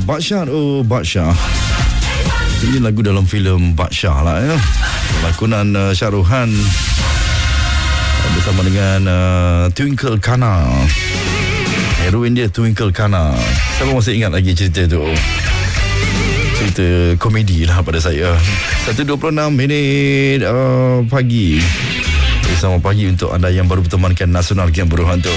Badsyah, oh Badsyah. Ini lagu dalam filem Badsyah lah ya. Lakonan Syaruhan bersama dengan Twinkle Kana. Heroin dia Twinkle Kana. Siapa masih ingat lagi cerita tu? Cerita komedi lah pada saya. 1.26 minit pagi. Selamat pagi untuk anda yang baru bertemankan Nasional Game Berhantu.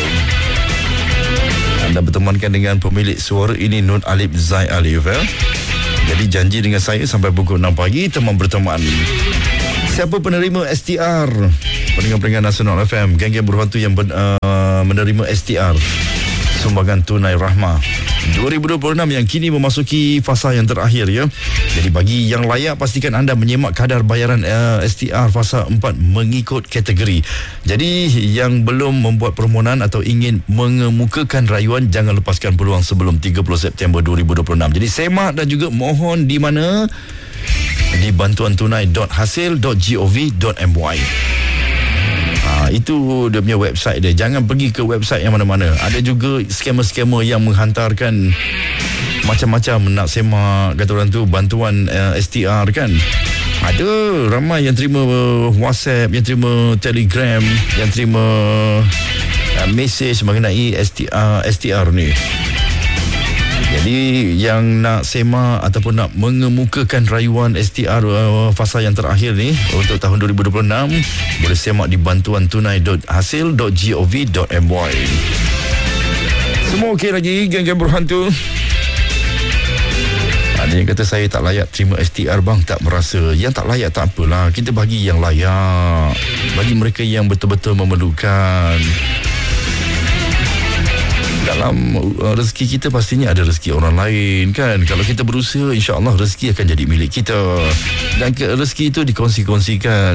Anda bertemankan dengan pemilik suara ini, Nur Alif Zai Alif. Jadi janji dengan saya sampai pukul 6 pagi teman berteman. Siapa penerima STR? Pendengar-pendengar Nasional FM, geng-geng berhantu yang menerima STR, sumbangan tunai rahmah 2026 yang kini memasuki fasa yang terakhir ya. Jadi bagi yang layak, pastikan anda menyemak kadar bayaran STR fasa 4 mengikut kategori. Jadi yang belum membuat permohonan atau ingin mengemukakan rayuan, jangan lepaskan peluang sebelum 30 September 2026. Jadi semak dan juga mohon di mana? Di bantuantunai.hasil.gov.my. Itu dia punya website dia. Jangan pergi ke website yang mana-mana. Ada juga skamer-skamer yang menghantarkan macam-macam nak semak, kata orang tu, bantuan STR kan. Ada ramai yang terima WhatsApp, yang terima Telegram, yang terima mesej mengenai STR ni. Jadi yang nak semak ataupun nak mengemukakan rayuan STR fasa yang terakhir ni untuk tahun 2026, boleh semak di bantuantunai.hasil.gov.my. Semua okey lagi, geng-geng berhantu? Ada yang kata saya tak layak terima STR bang, tak merasa. Yang tak layak tak apalah, kita bagi yang layak, bagi mereka yang betul-betul memerlukan. Dalam rezeki kita pastinya ada rezeki orang lain kan. Kalau kita berusaha, insya-Allah rezeki akan jadi milik kita. Dan rezeki itu dikongsi-kongsikan.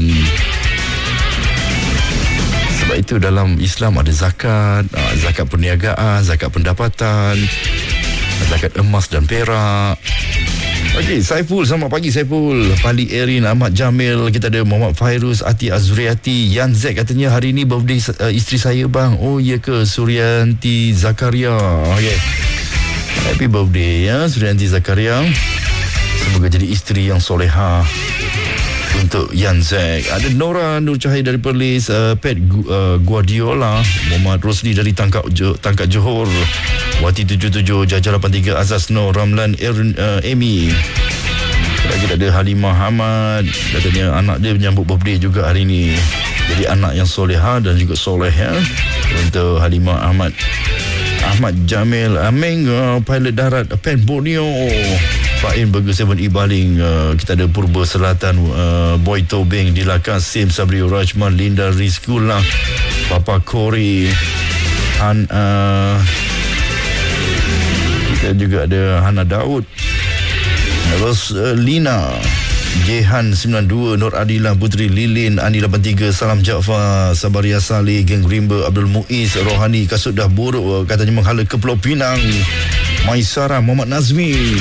Sebab itu dalam Islam ada zakat, zakat perniagaan, zakat pendapatan, zakat emas dan perak. Okey, Saiful, selamat pagi Saiful. Pali Erin, Ahmad Jamil, kita ada Muhammad Fairuz, Ati Azriati, Yan Z katanya hari ni birthday isteri saya bang. Oh iya ke, Suryanti Zakaria. Okey. Happy birthday ya Suryanti Zakaria. Semoga jadi isteri yang soleha untuk Yan Z. Ada Nora Nur Cahaya dari Perlis, Pet Guardiola, Muhammad Rosli dari Tangkak Johor, Wati 77, Jaja 83, Azaz Nur, Ramlan Amy. Lagi ada Halimah Hamad, katanya anak dia menyambut birthday juga hari ni. Jadi anak yang soleha dan juga soleh ya untuk Halimah Ahmad. Ahmad Jamil, Ameng, pilot darat Pen Borneo, Fain Burger 7 Ibaling, kita ada Purba Selatan, Boy Tobing, Dilaka Sim, Sabrio Rajman, Linda Rizkula, Papa Kori, kita juga ada Hana Daud, Roslina, Jehan 92, Nur Adila Putri, Lilin, Ani 83, Salam Jaafar, Sabaria Saleh, Geng Rimba, Abdul Muiz, Rohani, Kasut dah buruk katanya menghala ke Pulau Pinang, Maisara, Muhammad Nazmi.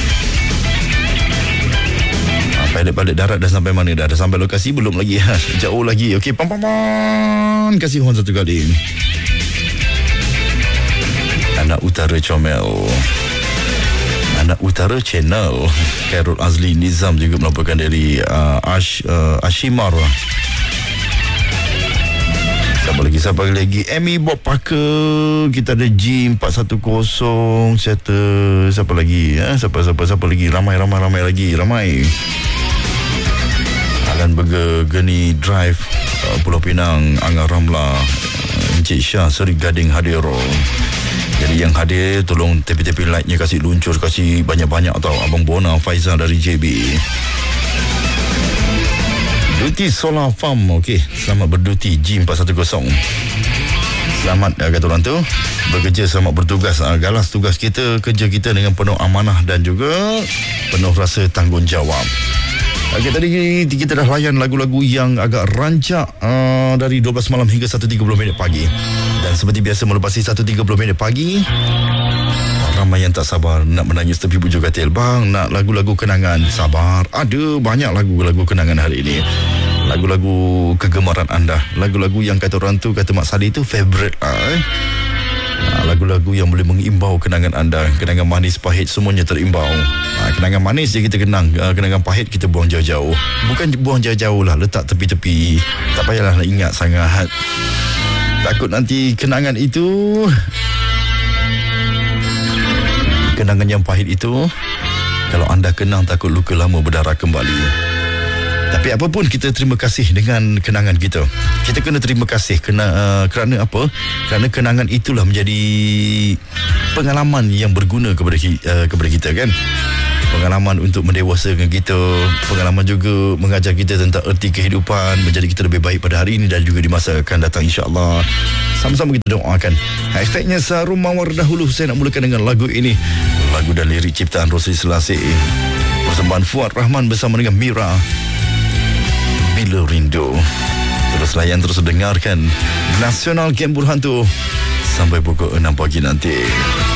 Pilot darat dah sampai mana dah? Dah sampai lokasi belum lagi? Jauh lagi. Okey, pam. Kasih horn satu kali. Anak Utara Comel, Anak Utara Channel, Khairul Azli Nizam juga melaporkan dari Ashimar. Siapa lagi? Amy Bob Parker, kita ada G410 Settle. Siapa lagi? Siapa lagi? Ramai lagi. Alan Burger, Geni Drive, Pulau Pinang, Angah Ramla, Encik Syah, Seri Gading hadir. Jadi yang hadir, tolong tepi-tepi lightnya kasih luncur, kasih banyak-banyak tau. Abang Bona Faizal dari JB. Duty Solar Farm, okey. Selamat berduti G410. Selamat kata orang tu. Bekerja, selamat bertugas. Galas tugas kita, kerja kita dengan penuh amanah dan juga penuh rasa tanggungjawab. Okey, tadi kita dah layan lagu-lagu yang agak rancak dari 12 malam hingga 1.30 minit pagi. Dan seperti biasa melepasi 1.30 minit pagi, ramai yang tak sabar nak menangis tepi bujur katil. Bang, nak lagu-lagu kenangan. Sabar, ada banyak lagu-lagu kenangan hari ini. Lagu-lagu kegemaran anda, lagu-lagu yang kata orang tu, kata Mak Sadi tu favorite lah. lagu-lagu yang boleh mengimbau kenangan anda. Kenangan manis, pahit, semuanya terimbau. Kenangan manis je kita kenang, kenangan pahit kita buang jauh-jauh. Bukan buang jauh-jauh lah, letak tepi-tepi. Tak payahlah nak ingat sangat. Takut nanti kenangan itu, kenangan yang pahit itu, kalau anda kenang takut luka lama berdarah kembali. Tapi apapun, kita terima kasih dengan kenangan kita. Kita kena terima kasih kerana apa? Kerana kenangan itulah menjadi pengalaman yang berguna kepada kita, kan? Pengalaman untuk mendewasakan kita, pengalaman juga mengajar kita tentang erti kehidupan, menjadi kita lebih baik pada hari ini dan juga di masa akan datang, insya-Allah. Sama-sama kita doakan. Hashtagnya Sarum Mawar dahulu. Saya nak mulakan dengan lagu ini. Lagu dan lirik ciptaan Rosli Selassie. Persembahan Fuad Rahman bersama dengan Mira. Bila Rindu. Terus layan, terus dengarkan Nasional Game Burhan tu sampai pukul 6 pagi nanti.